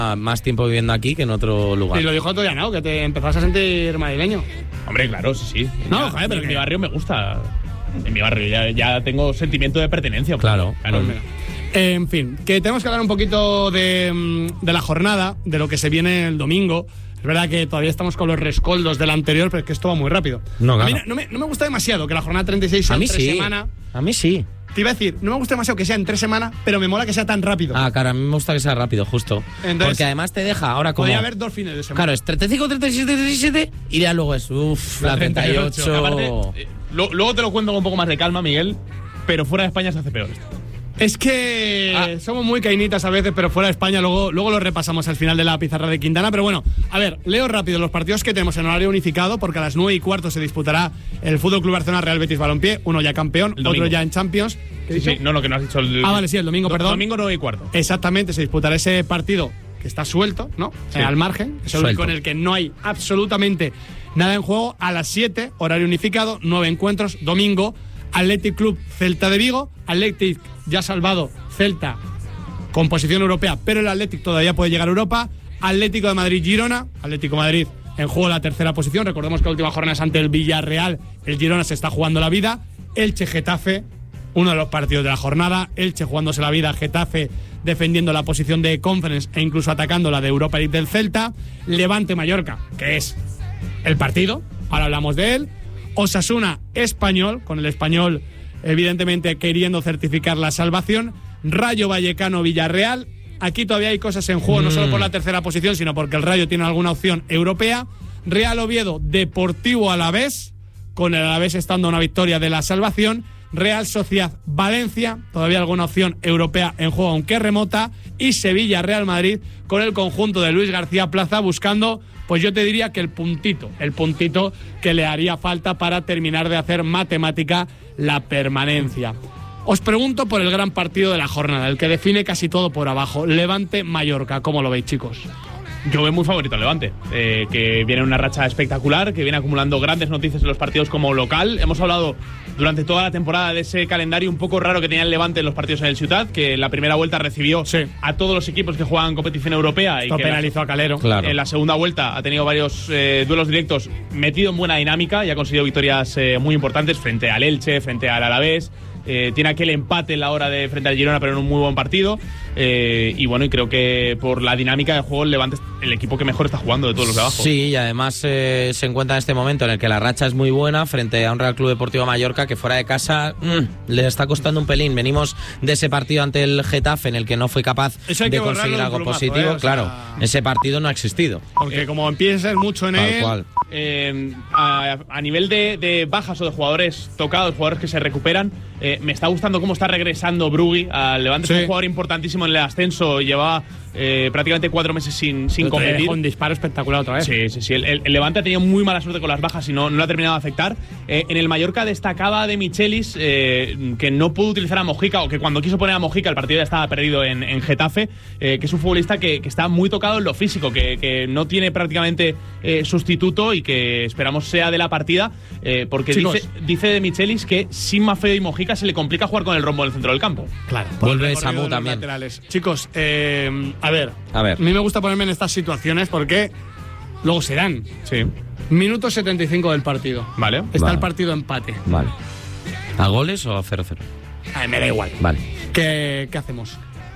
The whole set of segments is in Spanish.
más tiempo viviendo aquí que en otro lugar. Y lo dijo otro día, ¿no? Que te empezás a sentir madrileño. Hombre, claro, sí. No, joder, pero en mi barrio me gusta. En mi barrio ya tengo sentimiento de pertenencia. Claro. Pues mira. En fin, que tenemos que hablar un poquito de la jornada, de lo que se viene el domingo. Es verdad que todavía estamos con los rescoldos del anterior, pero es que esto va muy rápido. No, claro. A mí no me gusta demasiado que la jornada 36 sea en 3 semanas. A mí sí. Te iba a decir, no me gusta demasiado que sea en 3 semanas, pero me mola que sea tan rápido. Ah, claro, a mí me gusta que sea rápido, justo. Entonces, porque además te deja ahora como... Podría haber 2 fines de semana. Claro, es 35, 37, 37 y ya luego es, la 38. Aparte, luego te lo cuento con un poco más de calma, Miguel, pero fuera de España se hace peor esto. Es que somos muy cainitas a veces, pero fuera de España luego lo repasamos al final de la pizarra de Quintana. Pero bueno, a ver, leo rápido los partidos que tenemos en horario unificado, porque a las 9:15 se disputará el Fútbol Club Barcelona Real Betis Balompié, uno ya campeón, otro ya en Champions. Sí, no, que no has dicho el... Vale, sí, el domingo, perdón. Domingo 9:15. Exactamente, se disputará ese partido que está suelto, ¿no? Sí. Al margen, es el único en el que no hay absolutamente nada en juego. A las 7, horario unificado, 9 encuentros, domingo, Athletic Club Celta de Vigo, Athletic ya salvado, Celta con posición europea, pero el Athletic todavía puede llegar a Europa. Atlético de Madrid Girona, Atlético de Madrid en juego la tercera posición, recordemos que la última jornada es ante el Villarreal, el Girona se está jugando la vida. Elche Getafe, uno de los partidos de la jornada, Elche jugándose la vida, Getafe defendiendo la posición de Conference e incluso atacando la de Europa League del Celta. Levante Mallorca, que es el partido, ahora hablamos de él. Osasuna Español, con el Español evidentemente queriendo certificar la salvación. Rayo Vallecano Villarreal, aquí todavía hay cosas en juego, no solo por la tercera posición, sino porque el Rayo tiene alguna opción europea. Real Oviedo Deportivo Alavés, con el Alavés estando una victoria de la salvación. Real Sociedad Valencia, todavía alguna opción europea en juego aunque remota. Y Sevilla Real Madrid, con el conjunto de Luis García Plaza buscando, pues yo te diría que el puntito que le haría falta para terminar de hacer matemática la permanencia. Os pregunto por el gran partido de la jornada, el que define casi todo por abajo, Levante-Mallorca. ¿Cómo lo veis, chicos? Yo veo muy favorito al Levante, que viene en una racha espectacular, que viene acumulando grandes noticias en los partidos como local. Hemos hablado durante toda la temporada de ese calendario un poco raro que tenía el Levante en los partidos en el Ciutat, que en la primera vuelta recibió a todos los equipos que juegan competición europea. Esto y que penalizó a Calero. Claro. En la segunda vuelta ha tenido varios duelos directos, metido en buena dinámica y ha conseguido victorias muy importantes frente al Elche, frente al Alavés. Tiene aquel empate en la hora de frente al Girona, pero en un muy buen partido. Y bueno, y creo que por la dinámica del juego el Levante es el equipo que mejor está jugando de todos los de abajo. Sí, y además se encuentra en este momento en el que la racha es muy buena frente a un Real Club Deportivo Mallorca que fuera de casa le está costando un pelín. Venimos de ese partido ante el Getafe en el que no fue capaz de conseguir algo positivo. Claro, ese partido no ha existido. Porque como empiezas mucho en él... Cual. A nivel de bajas o de jugadores tocados, jugadores que se recuperan, me está gustando cómo está regresando Brugui al Levante. Sí. Es un jugador importantísimo en el ascenso, lleva prácticamente 4 meses sin competir. Un disparo espectacular otra vez. Sí. El Levante ha tenido muy mala suerte con las bajas y no le ha terminado de afectar. En el Mallorca destacaba de Michelis, que no pudo utilizar a Mojica, o que cuando quiso poner a Mojica el partido ya estaba perdido en Getafe, que es un futbolista que está muy tocado en lo físico, que no tiene prácticamente sustituto y que esperamos sea de la partida, porque dice de Michelis que sin Maffeo y Mojica se le complica jugar con el rombo en el centro del campo. Claro. Vuelve Samu también. Laterales. Chicos, a ver. A mí me gusta ponerme en estas situaciones porque luego se dan. Sí. Minuto 75 del partido. Vale. Está el partido empate. Vale. ¿A goles o a 0-0? Me da igual. Vale. ¿Qué hacemos?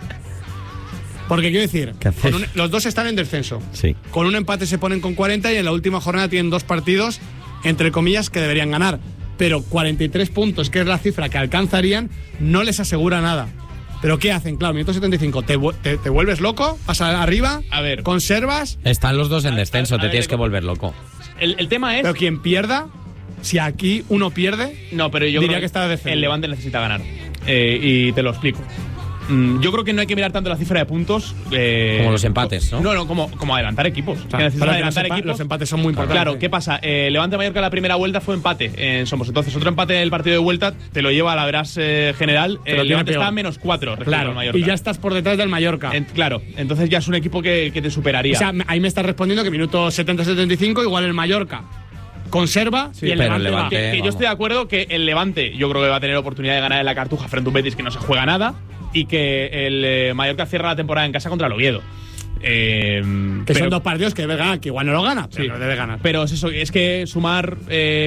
Porque quiero decir, los dos están en descenso. Sí. Con un empate se ponen con 40 y en la última jornada tienen 2 partidos, entre comillas, que deberían ganar. Pero 43 puntos, que es la cifra que alcanzarían, no les asegura nada. ¿Pero qué hacen? Claro, minuto 75. ¿Te vuelves loco? ¿Pasas arriba? A ver. ¿Conservas? Están los dos en descenso, te tienes que volver loco. El tema es... Pero quien pierda, si aquí uno pierde, no, pero yo diría que está descenso. El Levante necesita ganar. Y te lo explico. Yo creo que no hay que mirar tanto la cifra de puntos. Como los empates, ¿no? No, como adelantar equipos. Los empates son muy importantes. Claro, ¿qué pasa? Levante Mallorca la primera vuelta fue empate en Somos. Entonces, otro empate en el partido de vuelta te lo lleva a la veras general. El Levante está a -4. Claro, y ya estás por detrás del Mallorca. Claro, entonces ya es un equipo que te superaría. O sea, ahí me estás respondiendo que minuto 70-75 igual el Mallorca conserva y el Levante que yo estoy de acuerdo que el Levante yo creo que va a tener oportunidad de ganar en la Cartuja frente a un Betis que no se juega nada y que el Mallorca cierra la temporada en casa contra el Oviedo. Que son 2 partidos que debe ganar, que igual no lo gana, pero debe ganar. Pero es eso, es que sumar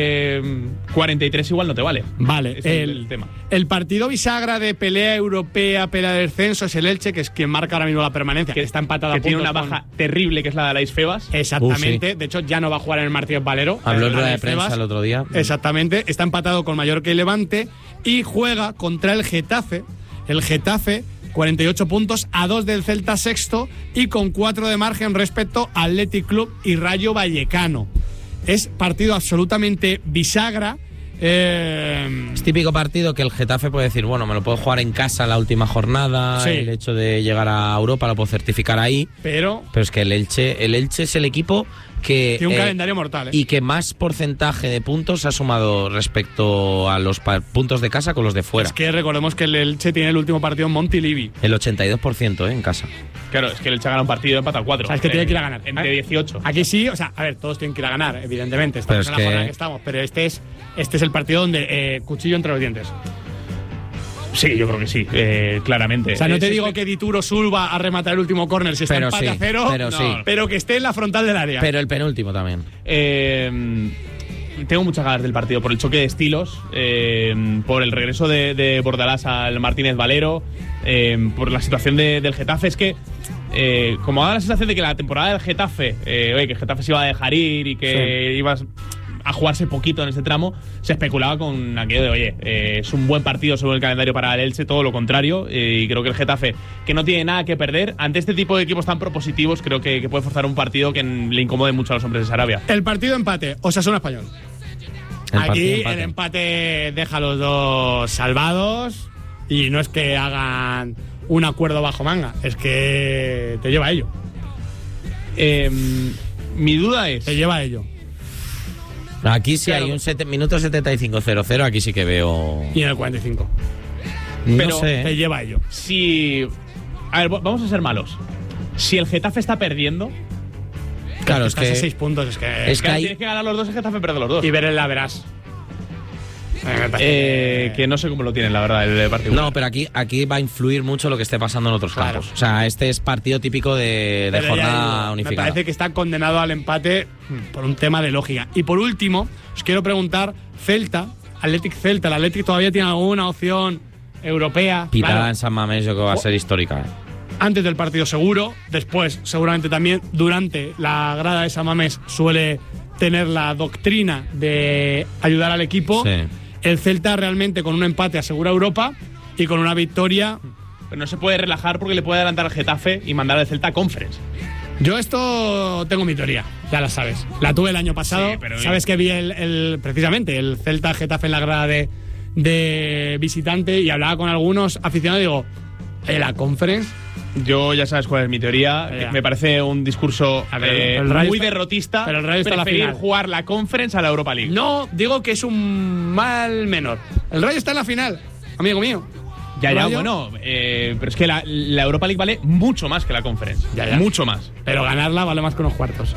43 igual no te vale. Vale, Es el tema. El partido bisagra de pelea europea, pelea de descenso, es el Elche, que es quien marca ahora mismo la permanencia, que está empatado a Que tiene puntos una baja terrible, que es la de Lais Febas. Exactamente. Sí. De hecho, ya no va a jugar en el Martínez Valero. Habló en la rueda de Febas. prensa el otro día. Exactamente. Está empatado con Mallorca y Levante y juega contra el Getafe. El Getafe, 48 puntos, a 2 del Celta sexto y con 4 de margen respecto a Athletic Club y Rayo Vallecano. Es partido absolutamente bisagra. Es típico partido que el Getafe puede decir, bueno, me lo puedo jugar en casa la última jornada, Sí. el hecho de llegar a Europa lo puedo certificar ahí, Pero es que el Elche es el equipo que tiene un calendario mortal. y que más porcentaje de puntos ha sumado respecto a los puntos de casa con los de fuera. Es que recordemos que el Elche tiene el último partido en Montilivi. El 82% en casa. Claro, es que el Elche gana un partido, empata 4. O sea, es que tiene que ir a ganar. Entre 18. Aquí sí, o sea, a ver, todos tienen que ir a ganar, evidentemente. Pero Estamos es en la que- jornada que estamos, pero este es el partido donde cuchillo entre los dientes. Sí, yo creo que sí, claramente. O sea, no te Es digo que Dituro Sul va a rematar el último córner si está Pero empate sí, a 0, pero sí. pero que esté en la frontal del área. Pero el penúltimo también. Tengo muchas ganas del partido por el choque de estilos, por el regreso de Bordalás al Martínez Valero, por la situación del Getafe. Es que, como da la sensación de que la temporada del Getafe, que el Getafe se iba a dejar ir y que ibas a jugarse poquito en ese tramo, se especulaba con aquello de, oye, es un buen partido sobre el calendario para el Elche, todo lo contrario, y creo que el Getafe, que no tiene nada que perder, ante este tipo de equipos tan propositivos, creo que puede forzar un partido que le incomode mucho a los hombres de Sarabia. El partido empate, Osasuna Español. Aquí el empate deja a los dos salvados y no es que hagan un acuerdo bajo manga, es que te lleva a ello. Mi duda es... Te lleva a ello. Aquí sí Claro. hay un minuto 75-0-0, aquí sí que veo... Y en el 45. Pero no sé. Te lleva a ello. Si... A ver, vamos a ser malos. Si el Getafe está perdiendo, Claro, es Estás a que... 6 puntos, es que. Es que hay- tienes que ganar los dos, el Getafe pierde los dos. Y Verela verás. Me parece Que no sé cómo lo tienen, la verdad, el partido. No, pero aquí va a influir mucho lo que esté pasando en otros Claro. campos. O sea, este es partido típico de Pero ya jornada digo, unificada. Me parece que está condenado al empate por un tema de lógica. Y por último, os quiero preguntar, Celta, Athletic Celta, ¿el Athletic todavía tiene alguna opción europea? Pitada Claro, en San Mamés yo creo que va a ser histórica. antes del partido seguro, después seguramente también, durante la grada de San Mamés suele tener la doctrina de ayudar al equipo. Sí. El Celta realmente con un empate asegura Europa y con una victoria. Pero no se puede relajar porque le puede adelantar al Getafe y mandar al Celta a Conference. Yo esto tengo mi teoría, ya la sabes. La tuve el año pasado. Sí, pero- Sabes que vi precisamente el Celta Getafe en la grada de visitante y hablaba con algunos aficionados y digo, la Conference. Yo ya sabes cuál es mi teoría. Ya. Me parece un discurso A ver, el Rayo muy está- derrotista. pero el Rayo está en la preferir final. jugar la Conference a la Europa League. No digo que es un mal menor. El Rayo está en la final, amigo mío. Ya, Rayo, bueno, pero es que la Europa League vale mucho más que la Conference. Ya. Mucho más. Pero ganarla vale más que unos cuartos.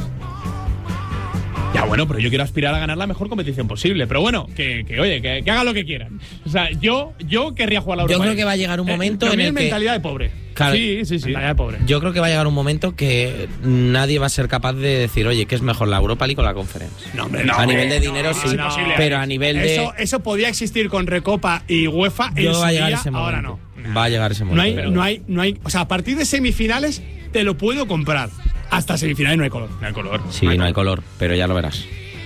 Ya, bueno, pero yo quiero aspirar a ganar la mejor competición posible. Pero bueno, que hagan lo que quieran. O sea, yo querría jugar la Europa Yo creo League. que va a llegar un momento en También el que... mentalidad de pobre. Claro, Sí. Mentalidad de pobre. yo creo que va a llegar un momento que nadie va a ser capaz de decir, oye, ¿qué es mejor, la Europa League o la Conference? No, hombre, a nivel de dinero no, sí, no. pero a nivel de... Eso podía existir con Recopa y UEFA en Yo su va a llegar día, ese ahora momento. no. Va a llegar ese No momento. hay, o sea, a partir de semifinales te lo puedo comprar. Hasta semifinales no hay color. No hay color. Sí, no hay color, pero ya lo verás.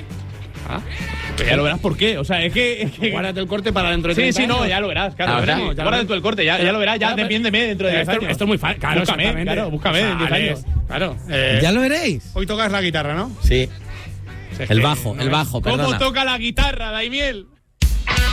Pero ya lo verás por qué. O sea, es que Guárdate el corte para dentro de Sí, 30 sí, no, años. ya lo verás, claro. Ah, verás. sí, ya lo Guarda verás. tú el corte, ya lo verás, ya defiéndeme dentro de 10 años. Esto es muy fácil. Claro, Búscame, exactamente. claro, búscame en 10 Vale, años. Claro. ¿Ya lo veréis? Hoy tocas la guitarra, ¿no? Sí. Es El que bajo, no el ves. bajo, ¿Cómo perdona. toca la guitarra, Daimiel?